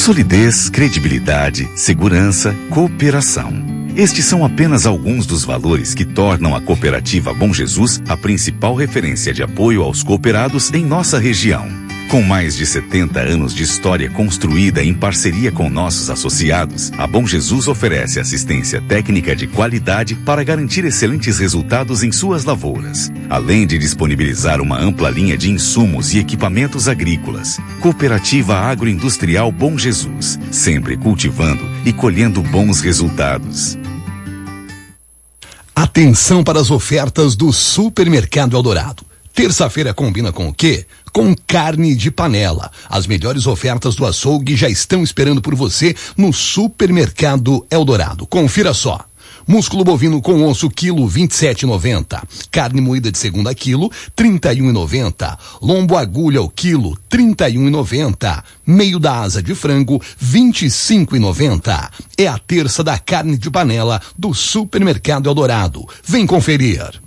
Solidez, credibilidade, segurança, cooperação. Estes são apenas alguns dos valores que tornam a Cooperativa Bom Jesus a principal referência de apoio aos cooperados em nossa região. Com mais de 70 anos de história construída em parceria com nossos associados, a Bom Jesus oferece assistência técnica de qualidade para garantir excelentes resultados em suas lavouras, além de disponibilizar uma ampla linha de insumos e equipamentos agrícolas. Cooperativa Agroindustrial Bom Jesus, sempre cultivando e colhendo bons resultados. Atenção para as ofertas do Supermercado Eldorado. Terça-feira combina com o quê? Com carne de panela. As melhores ofertas do açougue já estão esperando por você no Supermercado Eldorado. Confira só. Músculo bovino com osso, quilo, 27,90. Carne moída de segunda, quilo, 31,90. Lombo agulha, o quilo, 31,90. Meio da asa de frango, 25,90. É a terça da carne de panela do Supermercado Eldorado. Vem conferir.